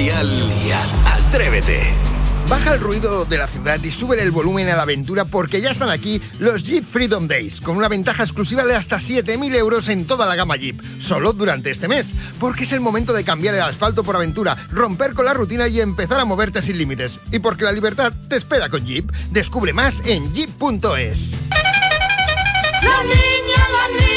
Dial y atrévete. Baja el ruido de la ciudad y súbele el volumen a la aventura porque ya están aquí los Jeep Freedom Days, con una ventaja exclusiva de hasta 7.000 euros en toda la gama Jeep, solo durante este mes, porque es el momento de cambiar el asfalto por aventura, romper con la rutina y empezar a moverte sin límites. Y porque la libertad te espera con Jeep. Descubre más en jeep.es. La niña.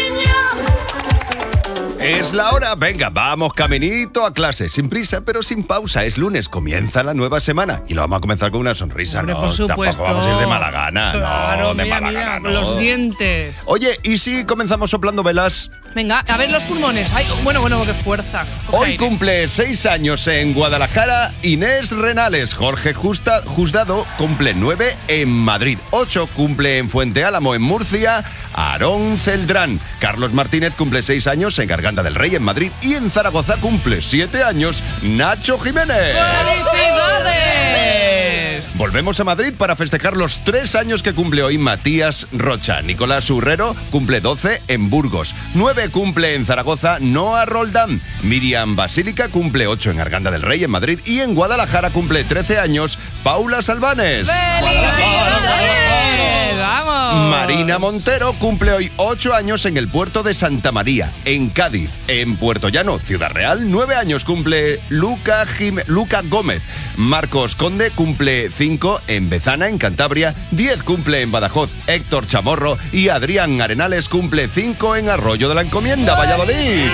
Es la hora, venga, vamos caminito a clase, sin prisa pero sin pausa. Es lunes, comienza la nueva semana y lo vamos a comenzar con una sonrisa. Hombre, no, por supuesto. Tampoco vamos a ir de mala gana, Claro, de mira, mala gana, con los dientes. Oye, ¿y si comenzamos soplando velas? Venga, a ver los pulmones. Ay, bueno, qué fuerza. Coge Hoy aire. cumple 6 años en Guadalajara Inés Renales. Jorge Justado cumple 9 en Madrid. 8 cumple en Fuente Álamo, en Murcia. Aarón Celdrán. Carlos Martínez cumple 6 años en Garganta del Rey, en Madrid. Y en Zaragoza cumple 7 años Nacho Jiménez. ¡Felicidades! Volvemos a Madrid para festejar los 3 años que cumple hoy Matías Rocha. Nicolás Urrero cumple 12 en Burgos. 9 cumple en Zaragoza Noa Roldán. Miriam Basílica cumple 8 en Arganda del Rey, en Madrid. Y en Guadalajara cumple 13 años Paula Salvanes. ¡Felicidades! ¡Vamos! Marina Montero cumple hoy 8 años en el puerto de Santa María, en Cádiz. En Puerto Llano, Ciudad Real, 9 años cumple Luca Gómez. Marcos Conde cumple 5 en Bezana, en Cantabria. 10 cumple en Badajoz Héctor Chamorro. Y Adrián Arenales cumple 5 en Arroyo de la Encomienda, Valladolid.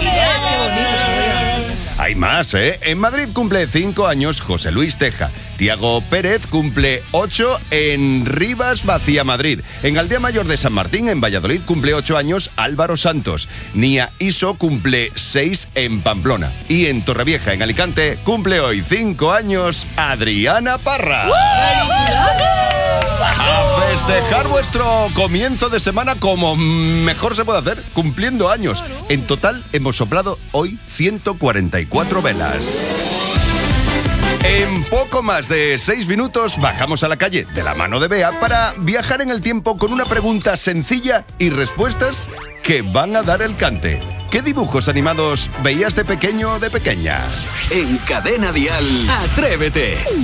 Hay más, ¿eh? En Madrid cumple 5 años José Luis Teja. Tiago Pérez cumple 8 en Rivas Vacía, Madrid. En Aldea Mayor de San Martín, en Valladolid, cumple 8 años Álvaro Santos. Nia Iso cumple 6 en Pamplona. Y en Torrevieja, en Alicante, cumple hoy 5 años Adriana Parra. A festejar vuestro comienzo de semana como mejor se puede hacer, cumpliendo años. En total hemos soplado hoy 144 velas. En poco más de 6 minutos bajamos a la calle de la mano de Bea para viajar en el tiempo con una pregunta sencilla y respuestas que van a dar el cante. ¿Qué dibujos animados veías de pequeño o de pequeña? En Cadena Dial, atrévete.